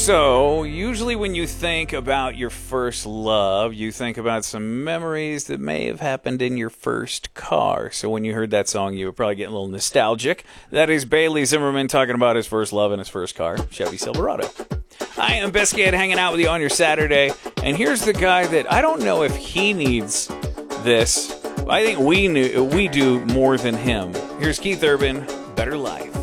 So, usually when you think about your first love, you think about some memories that may have happened in your first car. So when you heard that song, you were probably getting a little nostalgic. That is Bailey Zimmerman talking about his first love and his first car, Chevy Silverado. I am Biscuit, hanging out with you on your Saturday. And here's the guy that I don't know if he needs this. I think we do more than him. Here's Keith Urban, Better Life.